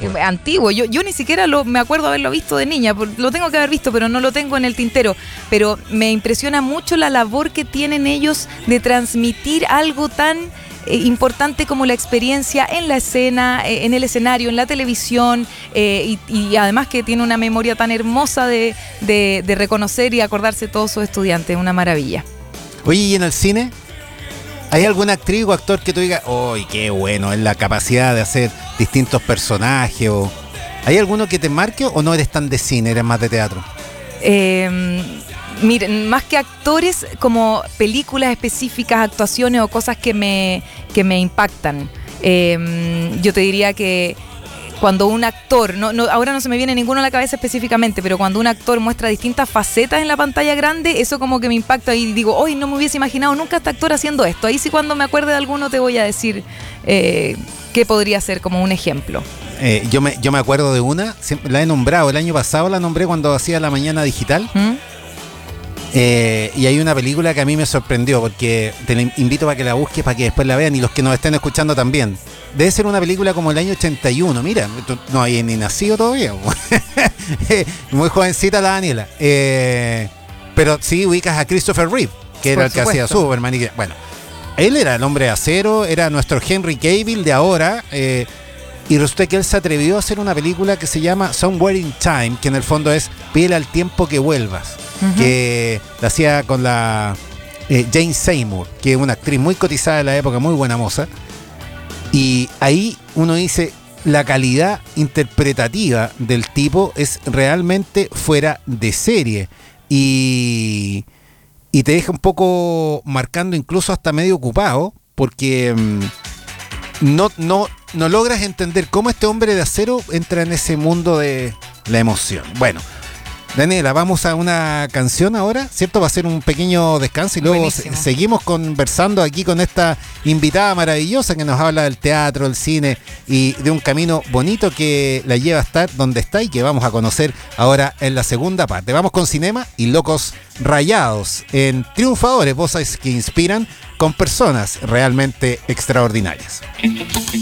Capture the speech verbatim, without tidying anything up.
Eh, antiguo, yo, yo ni siquiera lo, me acuerdo haberlo visto de niña, lo tengo que haber visto, pero no lo tengo en el tintero. Pero me impresiona mucho la labor que tienen ellos de transmitir algo tan eh, importante como la experiencia en la escena, eh, en el escenario, en la televisión, eh, y, y además que tiene una memoria tan hermosa de, de, de reconocer y acordarse todos sus estudiantes, una maravilla. Oye, ¿y en el cine? ¿Hay alguna actriz o actor que tú digas, ¡ay, qué bueno! Es la capacidad de hacer distintos personajes. O... ¿Hay alguno que te marque o no eres tan de cine, eres más de teatro? Eh, miren, más que actores, como películas específicas, actuaciones o cosas que me, que me impactan. Eh, yo te diría que cuando un actor, no, no, ahora no se me viene ninguno a la cabeza específicamente, pero cuando un actor muestra distintas facetas en la pantalla grande, eso como que me impacta y digo, hoy no me hubiese imaginado nunca a este actor haciendo esto. Ahí sí, cuando me acuerde de alguno te voy a decir eh, qué podría ser como un ejemplo. Eh, yo, me, yo me acuerdo de una, siempre la he nombrado, el año pasado la nombré cuando hacía La Mañana Digital. ¿Mm? Eh, y hay una película que a mí me sorprendió, porque te la invito para que la busques, para que después la vean, y los que nos estén escuchando también. Debe ser una película como el año ochenta y uno, mira, no hay ni nacido todavía. Muy jovencita la Daniela. Eh, pero sí ubicas a Christopher Reeve, que era Por el que supuesto. hacía Superman. Y que, bueno, él era el hombre de acero, era nuestro Henry Cavill de ahora. Eh, y resulta que él se atrevió a hacer una película que se llama Somewhere in Time, que en el fondo es Pídele al tiempo que vuelvas. Uh-huh. Que la hacía con la eh, Jane Seymour, que es una actriz muy cotizada de la época, muy buena moza. Y ahí uno dice, la calidad interpretativa del tipo es realmente fuera de serie. Y, y te deja un poco marcando, incluso hasta medio ocupado, porque mmm, no, no, no logras entender cómo este hombre de acero entra en ese mundo de la emoción. Bueno, Daniela, vamos a una canción ahora, ¿cierto? Va a ser un pequeño descanso y luego se- seguimos conversando aquí con esta invitada maravillosa que nos habla del teatro, el cine y de un camino bonito que la lleva a estar donde está y que vamos a conocer ahora en la segunda parte. Vamos con Cinema y Locos Rayados en Triunfadores, voces que inspiran con personas realmente extraordinarias.